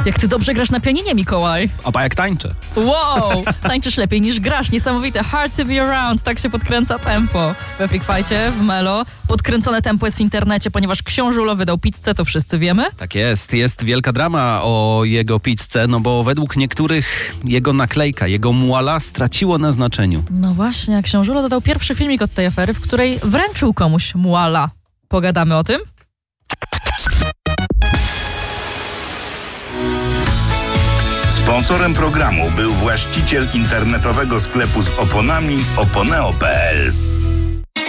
Jak ty dobrze grasz na pianinie, Mikołaj. Opa, jak tańczę. Wow, tańczysz lepiej niż grasz. Niesamowite. Hard to be around. Tak się podkręca tempo. We Freak Fight'cie, w Melo. Podkręcone tempo jest w internecie, ponieważ Książulo wydał pizzę, to wszyscy wiemy. Tak jest. Jest wielka drama o jego pizzę, no bo według niektórych jego naklejka, jego muala straciło na znaczeniu. No właśnie, Książulo dodał pierwszy filmik od tej afery, w której wręczył komuś muala. Pogadamy o tym? Sponsorem programu był właściciel internetowego sklepu z oponami oponeo.pl.